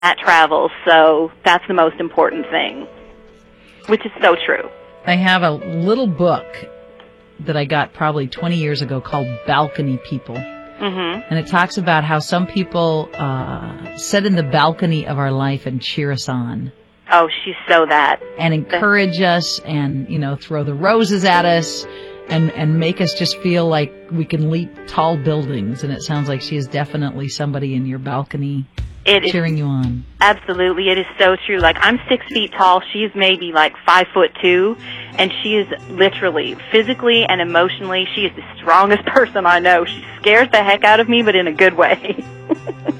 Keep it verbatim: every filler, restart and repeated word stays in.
that travels, so that's the most important thing, which is so true. I have a little book that I got probably twenty years ago called Balcony People. Mm-hmm. And it talks about how some people uh, sit in the balcony of our life and cheer us on. Oh, she's so that. And encourage us and, you know, throw the roses at us and, and make us just feel like we can leap tall buildings. And it sounds like she is definitely somebody in your balcony it cheering is, you on. Absolutely. It is so true. Like, I'm six feet tall. She's maybe like five foot two. And she is literally, physically and emotionally, she is the strongest person I know. She scares the heck out of me, but in a good way.